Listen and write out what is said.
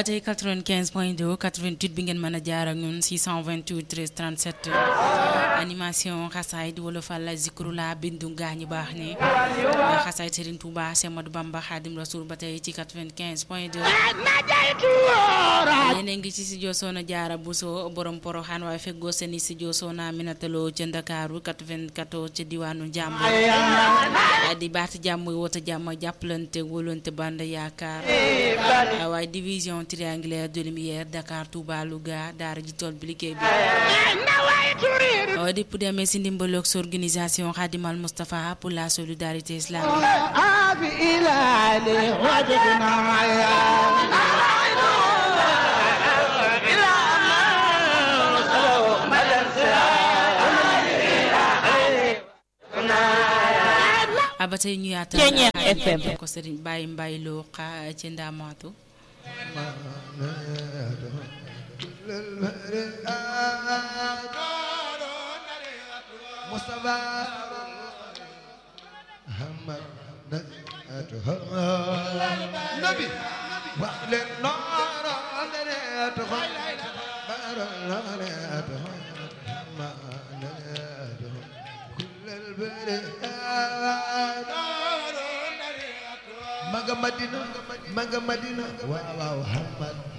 ba tey 95.2 88 bi ngeen mën a jaar ak ñun 628 13 37 animation xasaayid wala fal zikrula bindu gaañu baax ni xasaayid Serigne Touba Cheikh Ahmadou Bamba Khadim Rasoul ba tey ci 95.2 yéen a ngi ci studio Soxna Jaara Bousso borom Poroxaan waaye feggoo seen studio Soxna Aminatalo ca Ndakaaru 94 ca diwaanu Njàmbur di baati jàmm woote jàmm jàppalante wóolante band yaakaar waaye division triangulaire de lumière Dakar Touba Louga daara ji tool bi liggéey bi di demee si ndimbaloog sa organisation Khadimal Moustapha pour la solidarité islamique ba tey ñu yaatal ko Serigne Baye Mbaye Lo xa ci Ndamaatu Mustafa Muhammad Nabi wa len nara andereto baranaleto manado kullal bariyat maga Madina wa Muhammad